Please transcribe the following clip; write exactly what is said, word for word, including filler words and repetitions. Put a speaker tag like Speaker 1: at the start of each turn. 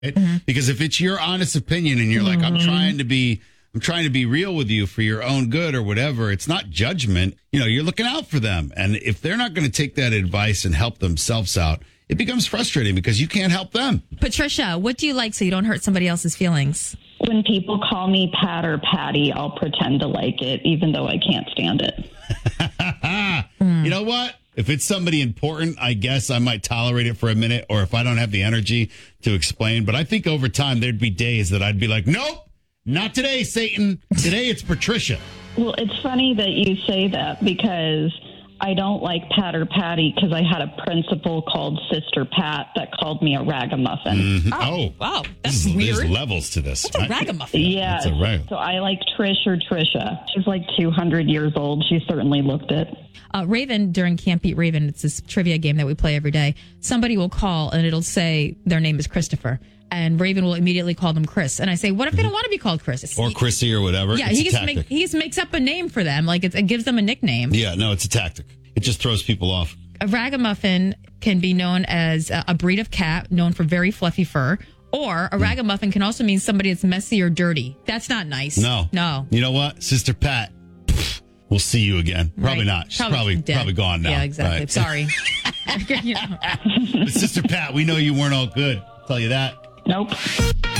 Speaker 1: It, mm-hmm. Because if it's your honest opinion and you're mm-hmm. like, I'm trying to be, I'm trying to be real with you for your own good or whatever, it's not judgment. You know, you're looking out for them. And if they're not going to take that advice and help themselves out, it becomes frustrating because you can't help them.
Speaker 2: Patricia, what do you like so you don't hurt somebody else's feelings?
Speaker 3: When people call me Pat or Patty, I'll pretend to like it, even though I can't stand it.
Speaker 1: mm. You know what? If it's somebody important, I guess I might tolerate it for a minute, or if I don't have the energy to explain. But I think over time, there'd be days that I'd be like, nope, not today, Satan. Today, it's Patricia.
Speaker 3: Well, it's funny that you say that because I don't like Pat or Patty because I had a principal called Sister Pat that called me a ragamuffin.
Speaker 1: Mm-hmm.
Speaker 2: Oh,
Speaker 1: oh,
Speaker 2: wow. That's
Speaker 1: there's,
Speaker 2: weird.
Speaker 1: There's levels to this.
Speaker 2: What's a ragamuffin?
Speaker 3: Yeah.
Speaker 1: That's a rag-
Speaker 3: so I like Trish or Trisha. She's like two hundred years old. She certainly looked it.
Speaker 2: Uh, Raven, during Can't Beat Raven, it's this trivia game that we play every day. Somebody will call and it'll say their name is Christopher. And Raven will immediately call them Chris. And I say, what if they don't want to be called Chris?
Speaker 1: Or Chrissy or whatever?
Speaker 2: Yeah,
Speaker 1: it's
Speaker 2: he
Speaker 1: a
Speaker 2: just, make, he just makes up a name for them. Like it's, it gives them a nickname.
Speaker 1: Yeah, no, it's a tactic. It just throws people off.
Speaker 2: A ragamuffin can be known as a, a breed of cat known for very fluffy fur. Or a ragamuffin can also mean somebody that's messy or dirty. That's not nice.
Speaker 1: No.
Speaker 2: No.
Speaker 1: You know what? Sister Pat, pff, we'll see you again. Probably
Speaker 2: right.
Speaker 1: not. She's
Speaker 2: probably
Speaker 1: probably,
Speaker 2: dead.
Speaker 1: probably gone now.
Speaker 2: Yeah, exactly.
Speaker 1: Right.
Speaker 2: Sorry. You know.
Speaker 1: But Sister Pat, we know you weren't all good. I'll tell you that.
Speaker 3: Nope.